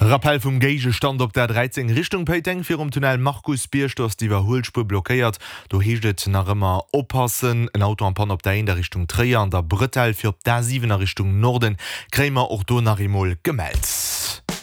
Rappel vum Geige stand op der 13 Richtung Peiteng fir Tunnel Markus Bierstoss diewer Hohlspur blockéiert. Du heeschtet nach immer oppassen, en Auto an Pan op der in der Richtung Träier an der Brettel fir op der 7er Richtung Norden krämer och do nach Imol gemeldt.